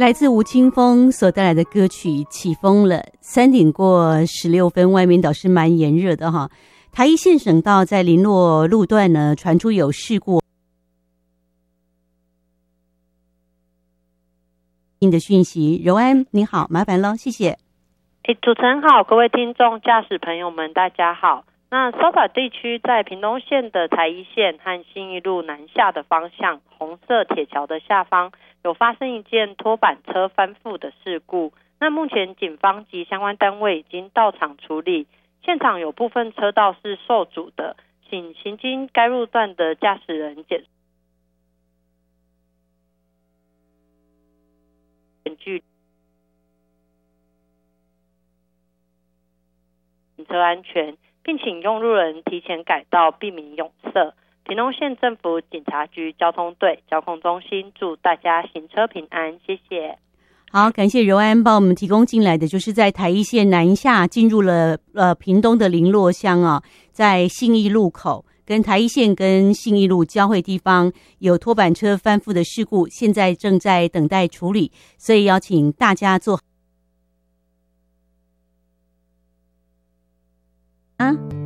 来自吴青峰所带来的歌曲起风了，3点过16分，外面倒是蛮炎热的哈。台一线省道在林落路段呢传出有事故的讯息。柔安你好，麻烦了，谢谢。 主持人好，各位听众驾驶朋友们大家好。那稍早地区在屏东县的台一线和信义路南下的方向，红色铁桥的下方有发生一件拖板车翻覆的事故。那目前警方及相关单位已经到场处理，现场有部分车道是受阻的，请行经该路段的驾驶人减距行车安全，并请用路人提前改道，避免拥塞。屏东县政府警察局交通队交控中心祝大家行车平安，谢谢。 好，感谢柔安帮我们提供进来的，就是在台一线南下进入了屏东的林落乡啊，在信义路口跟台一线跟信义路交汇地方有拖板车翻覆的事故，现在正在等待处理，所以邀请大家做